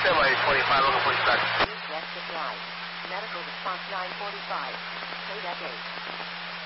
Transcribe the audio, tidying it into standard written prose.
Semi-25, looking for study. West of Drive. Medical response 945. Kodak 8.